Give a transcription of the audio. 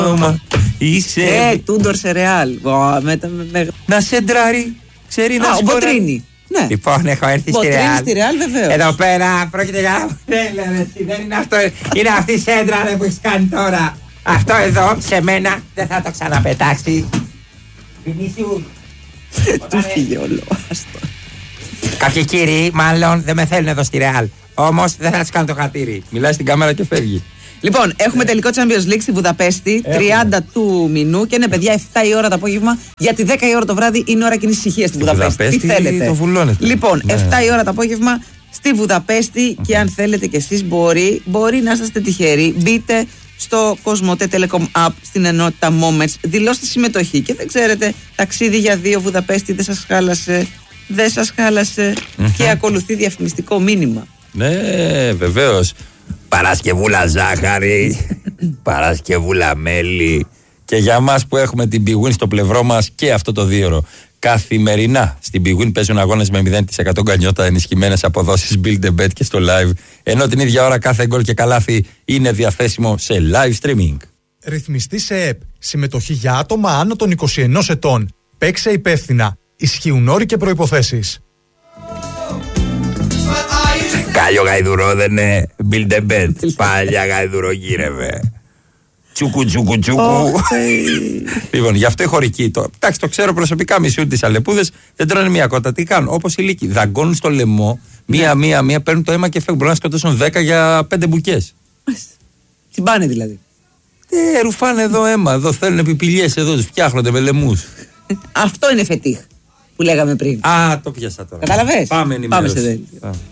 Είσαι. Τούντορ σε Ρεάλ. Να σεντράρει. Ξέρει να ο Μποτρίνι. Ναι. Λοιπόν, έχω έρθει στη Ρεάλ. Στη Ρεάλ, βεβαίως. Εδώ πέρα πρόκειται για. Δεν είναι αυτό. Είναι αυτή η σέντρα που έχει κάνει τώρα. Αυτό εδώ σε μένα δεν θα το ξαναπετάξει. Βινίσιου. Του φύγε όλο. Κάποιοι κύριοι, μάλλον δεν με θέλουν εδώ στη Ρεάλ. Όμως δεν θα τους κάνω το χατήρι. Μιλάει στην κάμερα και φεύγει. Λοιπόν, έχουμε τελικό Champions League στη Βουδαπέστη, 30 του μηνού και είναι παιδιά 7 η ώρα το απόγευμα, γιατί 10 η ώρα το βράδυ είναι ώρα κοινής ησυχίας στη Βουδαπέστη. Τι θέλετε. Το βουλώνετε. Λοιπόν, 7 η ώρα το απόγευμα στη Βουδαπέστη και αν θέλετε κι εσείς μπορεί να είσαστε τυχεροί. Μπείτε στο Cosmote Telecom App στην ενότητα Moments, δηλώστε συμμετοχή και δεν ξέρετε, ταξίδι για 2 Βουδαπέστη δεν σας χάλασε. Δεν σας χάλασε και ακολουθεί διαφημιστικό μήνυμα. Ναι, βεβαίως. Παρασκευούλα ζάχαρη, Παρασκευούλα μέλι. Και για μας που έχουμε την Big Win στο πλευρό μας και αυτό το 2ωρο. Καθημερινά στην Big Win παίζουν αγώνες με 0% γκανιότα, ενισχυμένες αποδόσεις Build a Bet και στο live. Ενώ την ίδια ώρα κάθε γκολ και καλάθι είναι διαθέσιμο σε live streaming. Ρυθμιστή σε ΕΠ. Συμμετοχή για άτομα άνω των 21 ετών. Παίξε υπεύθυνα. Ισχύουν όροι και προϋποθέσεις. Κάλιο γαϊδουρό δεν είναι Build a Bet. Παλιά γαϊδουρό γύρευε. Τσούκου. Λοιπόν, γι' αυτό οι χωρικοί. Εντάξει, το ξέρω προσωπικά, μισούν τις αλεπούδες, δεν τρώνε μία κότα. Τι κάνουν, όπως οι λύκοι. Δαγκώνουν στο λαιμό, μία, παίρνουν το αίμα και φεύγουν. Μπορούν να σκοτώσουν 10 για 5 μπουκές. Τι πάνε δηλαδή. Ρουφάνε εδώ αίμα, εδώ θέλουν επιπηλιές, εδώ τους φτιάχνονται με λαιμούς. Αυτό είναι φετίχ που λέγαμε πριν. Α, το πιάσα τώρα. Καταλαβες. Πάμε σε δέλτιο.